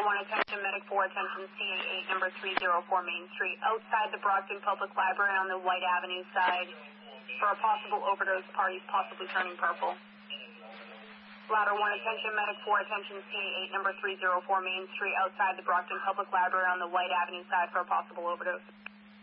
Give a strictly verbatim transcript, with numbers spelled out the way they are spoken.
one, attention, medic four, attention, C A eight, number three oh four Main Street, outside the Brockton Public Library on the White Avenue side for a possible overdose, parties possibly turning purple. Ladder one, attention, medic four, attention, C A eight, number three oh four Main Street, outside the Brockton Public Library on the White Avenue side for a possible overdose.